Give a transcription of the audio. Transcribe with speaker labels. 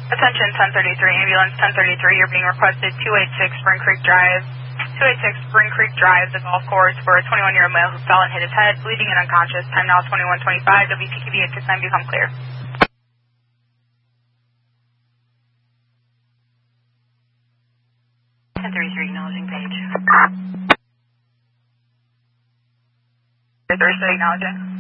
Speaker 1: Attention 1033, ambulance 1033, you're being requested 286 Spring Creek Drive. 286 Spring Creek Drive, the golf course, for a 21-year-old male who fell and hit his head, bleeding and unconscious. Time now 21:25. WPQB at 69 become clear. 1033, acknowledging page. 1033, acknowledging.